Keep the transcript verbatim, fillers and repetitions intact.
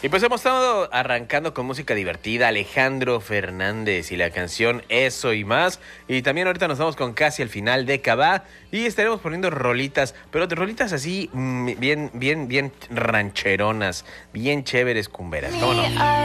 Y pues hemos estado arrancando con música divertida, Alejandro Fernández y la canción Eso y Más. Y también ahorita nos vamos con casi el final de Cabá y estaremos poniendo rolitas, pero de rolitas así mm, bien, bien, bien rancheronas, bien chéveres cumberas, ¿cómo no?